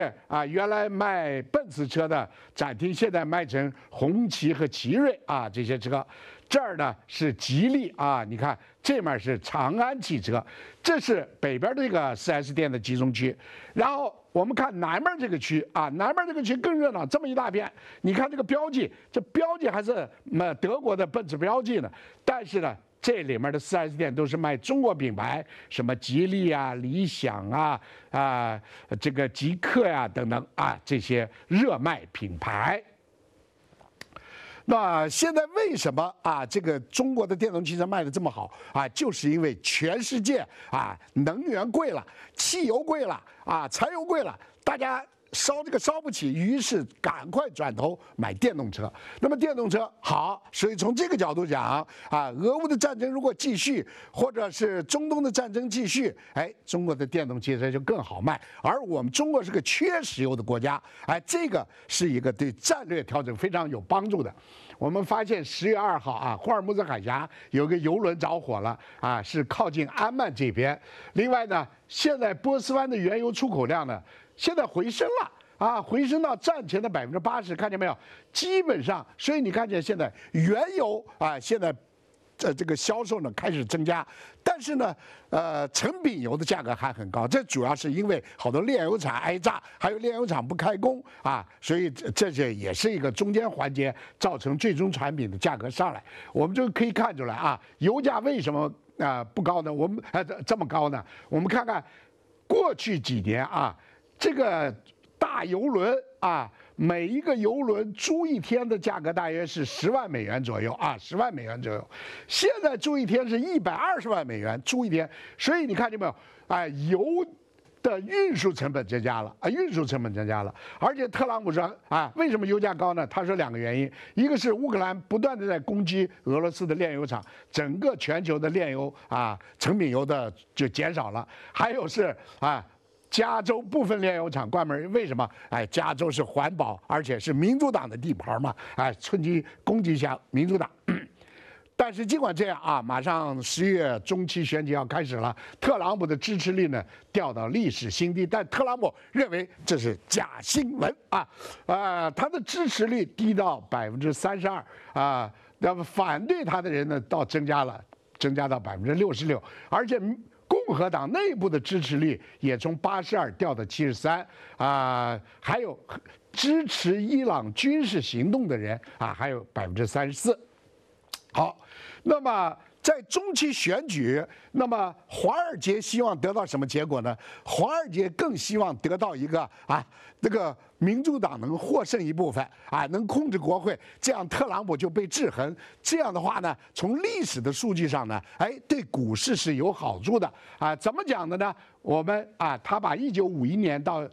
原来卖奔驰车的展厅，现在卖成红旗和奇瑞啊这些车。这儿呢是吉利啊，你看这面是长安汽车，这是北边这个4S 店的集中区。然后我们看南面这个区啊，南面这个区更热闹，这么一大片。你看这个标记，这标记还是德国的奔驰标记呢，但是呢。这里面的4S 店都是卖中国品牌，什么吉利啊、理想啊、这个极客呀、等等啊，这些热卖品牌。那现在为什么这个中国的电动汽车卖得这么好啊？就是因为全世界能源贵了，汽油贵了柴油贵了，大家。烧这个烧不起，于是赶快转头买电动车。那么电动车好，所以从这个角度讲俄乌的战争如果继续，或者是中东的战争继续，中国的电动汽车就更好卖。而我们中国是个缺石油的国家，这个是一个对战略调整非常有帮助的。我们发现10月2号霍尔木兹海峡有个油轮着火了是靠近安曼这边。另外呢，现在波斯湾的原油出口量呢。现在回升了回升到战前的80%，看见没有？基本上，所以你看见现在原油现在这个销售呢开始增加，但是呢，成品油的价格还很高，这主要是因为好多炼油厂挨炸，还有炼油厂不开工所以这也是一个中间环节，造成最终产品的价格上来。我们就可以看出来油价为什么不高呢？我们这么高呢？我们看看过去几年这个大油轮每一个油轮租一天的价格大约是10万美元左右10万美元左右。现在租一天是120万美元租一天，所以你看见没有油的运输成本增加了运输成本增加了。而且特朗普说为什么油价高呢？他说2个原因，一个是乌克兰不断的在攻击俄罗斯的炼油厂，整个全球的炼油成品油的就减少了，还有是加州部分炼油厂关门，为什么？加州是环保，而且是民主党的地盘嘛，趁机攻击一下民主党。但是尽管这样马上10月中期选举要开始了，特朗普的支持率呢掉到历史新低，但特朗普认为这是假新闻他的支持率低到32%那么反对他的人呢增加到66%，而且。共和党内部的支持率也从82掉到73还有支持伊朗军事行动的人还有34%。好，那么在中期选举，那么华尔街希望得到什么结果呢？华尔街更希望得到一个这个民主党能获胜一部分能控制国会，这样特朗普就被制衡。这样的话呢，从历史的数据上呢，对股市是有好处的怎么讲的呢？我们他把1951年到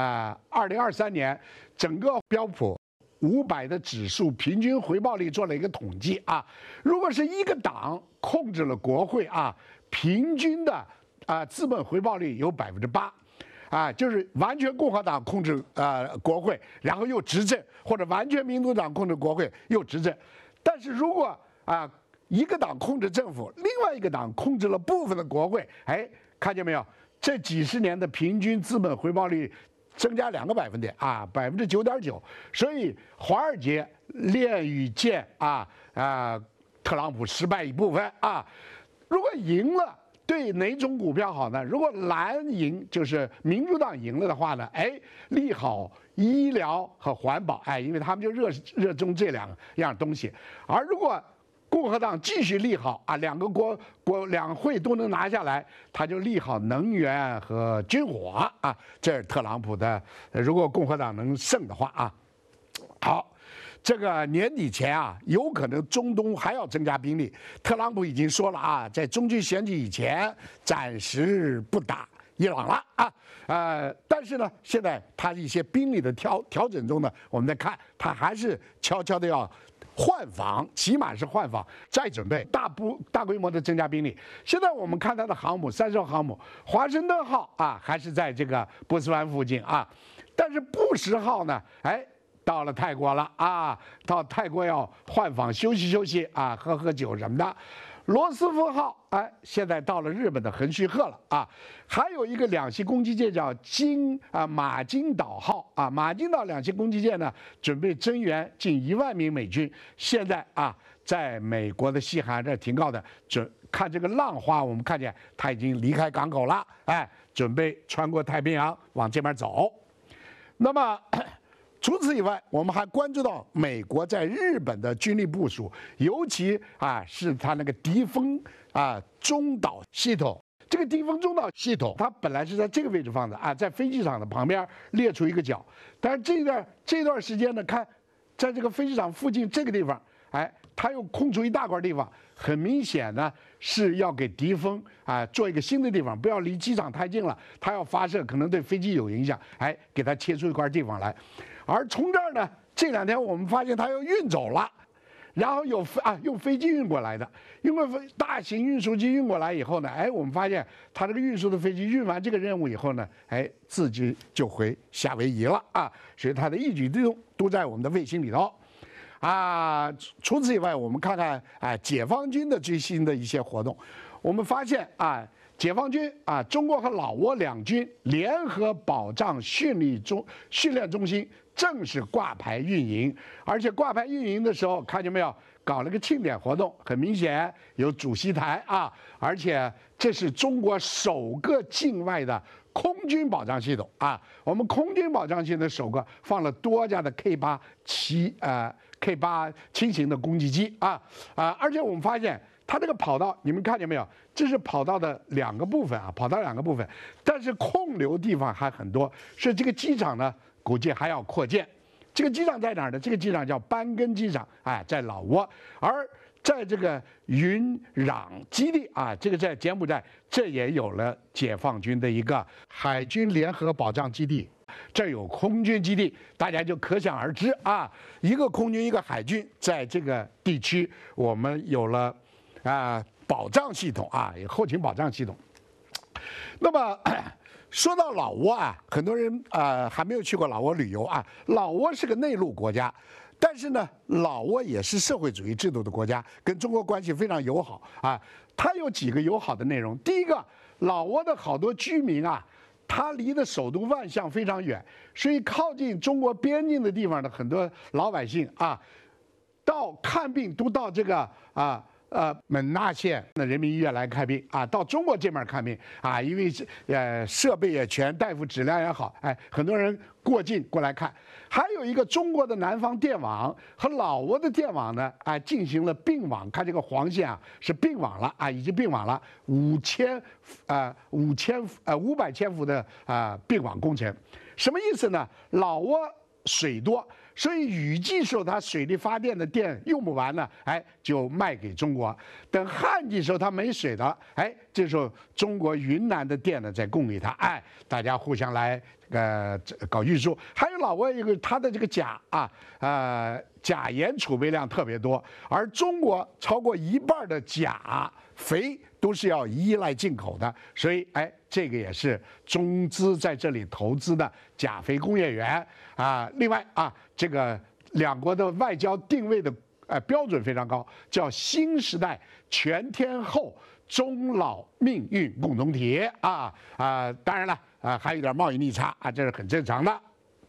2023年整个标普500的指数平均回报率做了一个统计如果是一个党控制了国会平均的资本回报率有8%。就是完全共和党控制国会，然后又执政，或者完全民主党控制国会又执政。但是如果一个党控制政府，另外一个党控制了部分的国会，看见没有？这几十年的平均资本回报率增加2个百分点9.9%。所以华尔街恋与见特朗普失败一部分如果赢了。对哪种股票好呢？如果蓝赢，就是民主党赢了的话呢，利好医疗和环保，因为他们就热衷这2样东西。而如果共和党继续利好两个两会都能拿下来，他就利好能源和军火这是特朗普的。如果共和党能胜的话好。这个年底前有可能中东还要增加兵力。特朗普已经说了在中期选举以前暂时不打伊朗了但是呢，现在他一些兵力的调整中呢，我们在看他还是悄悄的要换防，起码是换防，再准备大规模的增加兵力。现在我们看他的航母，30号航母华盛顿号还是在这个波斯湾附近但是布什号呢，到了泰国了到泰国要换防休息喝酒什么的。 罗斯福号，哎，现在到了日本的横须贺了啊。还有一个两栖攻击舰叫马金岛号啊，马金岛两栖攻击舰呢，准备增援近1万名美军。现在啊，在美国的西海岸这儿停靠的，看这个浪花，我们看见它已经离开港口了，哎，准备穿过太平洋往这边走。那么，除此以外，我们还关注到美国在日本的军力部署，尤其是它那个敌风中导系统。这个敌风中导系统，它本来是在这个位置放的在飞机场的旁边列出一个角，但是这段时间呢，看在这个飞机场附近这个地方，它又空出一大块地方，很明显呢是要给敌风做一个新的地方，不要离机场太近了，它要发射可能对飞机有影响，给它切出一块地方来。而从这儿呢，这2天我们发现它又运走了，然后用飞机运过来的，因为大型运输机运过来以后呢，我们发现它这个运输的飞机运完这个任务以后呢，自己就回夏威夷了所以它的一举一动都在我们的卫星里头。除此以外，我们看看解放军的最新的一些活动，我们发现解放军中国和老挝两军联合保障训练中心正式挂牌运营，而且挂牌运营的时候，看见没有，搞了个庆典活动，很明显有主席台而且这是中国首个境外的空军保障系统我们空军保障系统的首个放了多架的 K8轻型的攻击机而且我们发现它这个跑道，你们看见没有？这是跑道的2个部分跑道2个部分，但是空留地方还很多，所以这个机场呢，估计还要扩建。这个机场在哪儿呢？这个机场叫班根机场在老挝，而在这个云壤基地这个在柬埔寨，这也有了解放军的一个海军联合保障基地。这有空军基地，大家就可想而知一个空军一个海军，在这个地区我们有了保障系统有后勤保障系统。那么说到老挝很多人还没有去过老挝旅游老挝是个内陆国家，但是呢，老挝也是社会主义制度的国家，跟中国关系非常友好它有几个友好的内容。第一个，老挝的好多居民它离的首都万象非常远，所以靠近中国边境的地方的很多老百姓到看病都到这个勐纳县的人民医院来看病到中国这边看病因为设备也全，大夫质量也好很多人过境过来看。还有一个中国的南方电网和老挝的电网呢进行了并网，看这个黄线是并网了已经并网了500千伏的并网工程。什么意思呢？老挝水多，所以雨季时候它水力发电的电用不完呢就卖给中国。等旱季时候它没水了这时候中国云南的电呢再供给它大家互相来搞运输。还有老挝一个它的这个钾盐储备量特别多，而中国超过1半的钾肥都是要依赖进口的，所以这个也是中资在这里投资的钾肥工业园另外这个两国的外交定位的标准非常高，叫新时代全天候中老命运共同体当然了还有点贸易逆差这是很正常的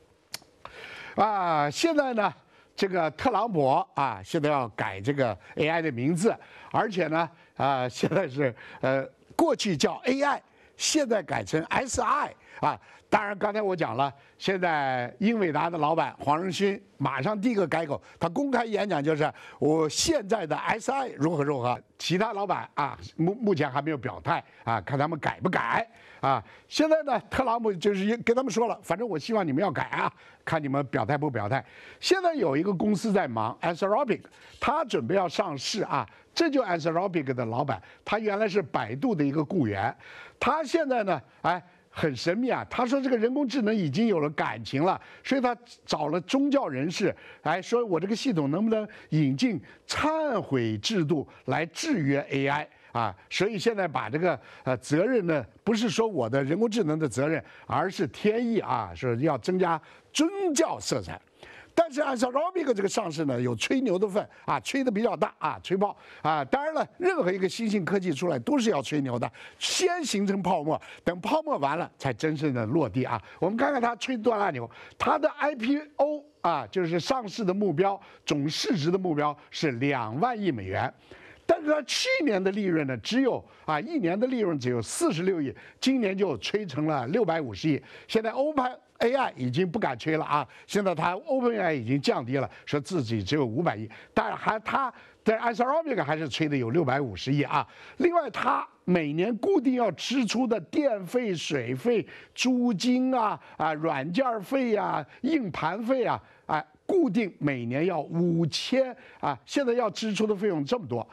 现在呢，这个特朗普现在要改这个 AI 的名字，而且呢现在是过去叫 AI， 现在改成 SI 当然刚才我讲了，现在英伟达的老板黄仁勋马上第一个改口，他公开演讲就是我现在的 SI 如何如何，其他老板目前还没有表态看他们改不改现在呢，特朗普就是跟他们说了，反正我希望你们要改看你们表态不表态。现在有一个公司在忙 Anthropic， 他准备要上市这就 Anthropic 的老板，他原来是百度的一个雇员，他现在呢很神秘他说这个人工智能已经有了感情了，所以他找了宗教人士说我这个系统能不能引进忏悔制度来制约 AI所以现在把这个责任呢，不是说我的人工智能的责任，而是天意说要增加宗教色彩。 但是 Ansarobic 这个上市呢，有吹牛的份啊，吹的比较大啊，吹爆啊。当然了，任何一个新兴科技出来都是要吹牛的，先形成泡沫，等泡沫完了才真正的落地啊。我们看看它吹多大牛，它的 IPO 啊，就是上市的目标，总市值的目标是2万亿美元。但是它去年的利润呢，只有1年的利润只有46亿，今年就吹成了650亿。现在OpenAI 已经不敢吹了啊，现在它 OpenAI 已经降低了，说自己只有500亿，但是但 Ansarobic 还是吹的有650亿啊。另外，它每年固定要支出的电费、水费、租金软件费硬盘费固定每年要5000现在要支出的费用这么多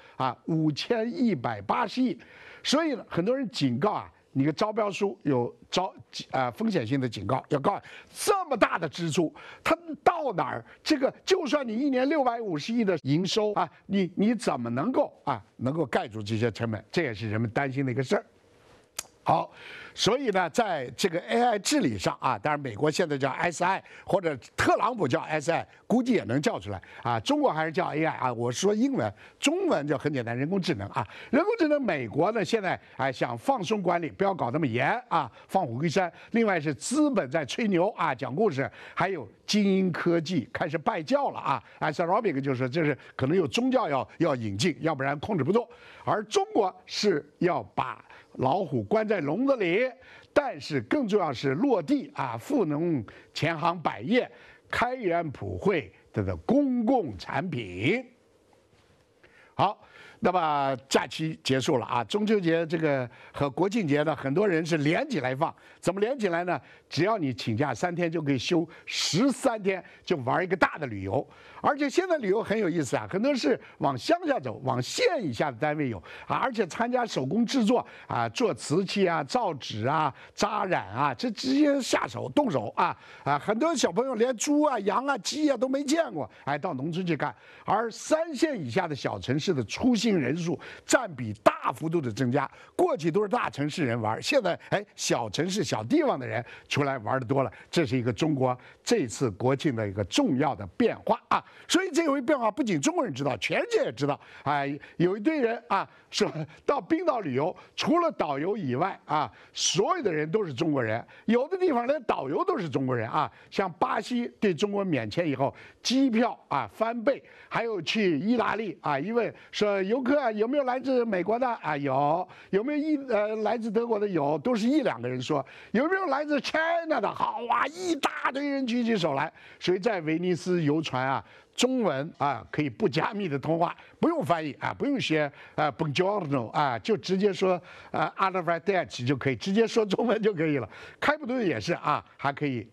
5180亿，所以呢，很多人警告你的招标书有风险性的警告，要告诉这么大的支出，它到哪儿？这个就算你1年650亿的营收你怎么能够盖住这些成本？这也是人们担心的一个事儿。好，所以呢，在这个 AI 治理上当然美国现在叫 SI 或者特朗普叫 SI， 估计也能叫出来中国还是叫 AI我说英文，中文就很简单，人工智能人工智能，美国呢现在想放松管理，不要搞那么严放虎归山。另外是资本在吹牛讲故事，还有精英科技开始拜教了Ansarobic 就说这是可能有宗教要引进，要不然控制不住。而中国是要把老虎关在笼子里，但是更重要是落地赋能前行百业，开源普惠的公共产品。好，那么假期结束了中秋节这个和国庆节呢，很多人是连起来放。怎么连起来呢？只要你请假3天，就可以休13天，就玩一个大的旅游。而且现在旅游很有意思很多是往乡下走，往县以下的单位有而且参加手工制作做瓷器造纸扎染这直接下手动手很多小朋友连猪羊鸡都没见过到农村去干。而3线以下的小城市的出行人数占比大幅度的增加，过去都是大城市人玩，现在小城市小地方的人出来玩的多了，这是一个中国这次国庆的一个重要的变化所以这回变化不仅中国人知道，全世界也知道有一堆人说到冰岛旅游，除了导游以外所有的人都是中国人，有的地方连导游都是中国人像巴西对中国免签以后，机票翻倍，还有去意大利一问说游客有没有来自美国的有没有来自德国的有，都是1、2个人说，有没有来自 China 的好一大堆人举起手来。所以在威尼斯游船中文可以不加密的通话，不用翻译不用学Buongiorno 就直接说arrivederci 就可以，直接说中文就可以了。开普敦也是还可以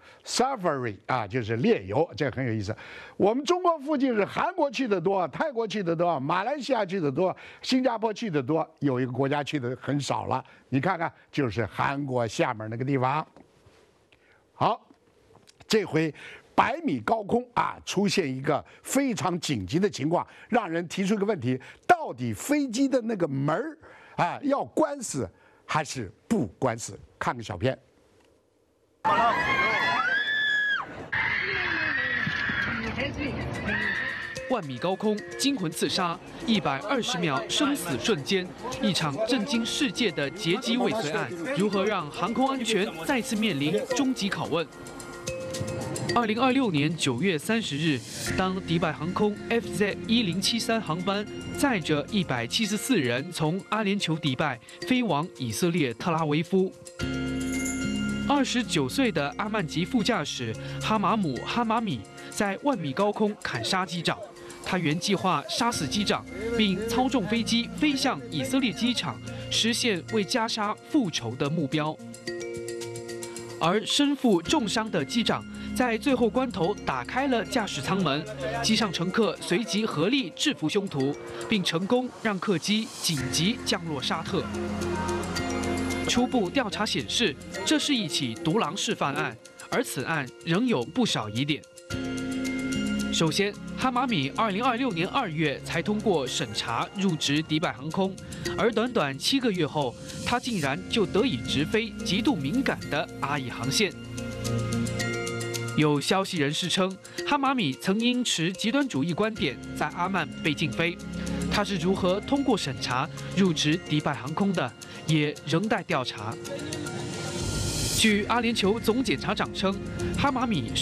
Safari 就是猎游，这很有意思。我们中国附近是韩国去的多，泰国去的多，马来西亚去的多，新加坡去的多，有一个国家去的很少了。你看看，就是韩国厦门那个地方。好，这回100米高空出现一个非常紧急的情况，让人提出一个问题：到底飞机的那个门要关死还是不关死？看个小片。 1米高空，惊魂刺杀，120秒生死瞬间，一场震惊世界的劫机未遂案，如何让航空安全再次面临终极拷问？2026年9月30日，当迪拜航空 FZ1073航班载着174人从阿联酋迪拜飞往以色列特拉维夫，29岁的阿曼吉副驾驶哈马米在1米高空砍杀机长。他原计划杀死机长，并操纵飞机飞向以色列机场，实现为加沙复仇的目标。而身负重伤的机长在最后关头打开了驾驶舱门，机上乘客随即合力制服凶徒，并成功让客机紧急降落沙特。初步调查显示，这是一起独狼式犯案，而此案仍有不少疑点。首先，哈马米2026年2月才通过审查入职迪拜航空，而短短7个月后，他竟然就得以直飞极度敏感的阿以航线。 有消息人士称，哈马米曾因持极端主义观点，在阿曼被禁飞。他是如何通过审查入职迪拜航空的，也仍待调查。据阿联酋总检察长称，哈马米